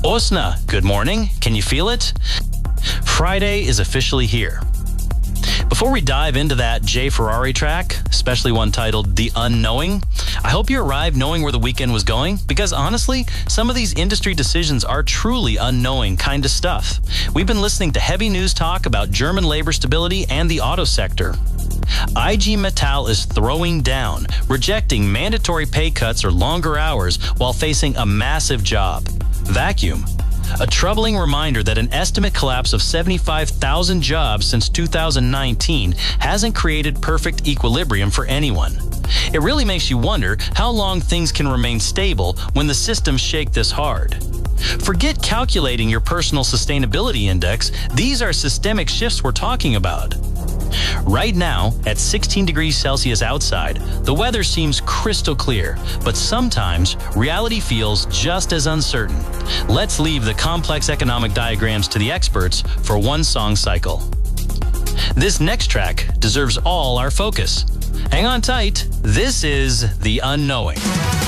Osna, good morning. Can you feel it? Friday is officially here. Before we dive into that Jay Ferrari track, especially one titled The Unknowing, I hope you arrived knowing where the weekend was going, because honestly, some of these industry decisions are truly unknowing kind of stuff. We've been listening to heavy news talk about German labor stability and the auto sector. IG Metall is throwing down, rejecting mandatory pay cuts or longer hours while facing a massive job. Vacuum. A troubling reminder that an estimate collapse of 75,000 jobs since 2019 hasn't created perfect equilibrium for anyone. It really makes you wonder how long things can remain stable when the systems shake this hard. Forget calculating your personal sustainability index. These are systemic shifts we're talking about. Right now, at 16 degrees Celsius outside, the weather seems crystal clear, but sometimes reality feels just as uncertain. Let's leave the complex economic diagrams to the experts for one song cycle. This next track deserves all our focus. Hang on tight. This is The Unknowing.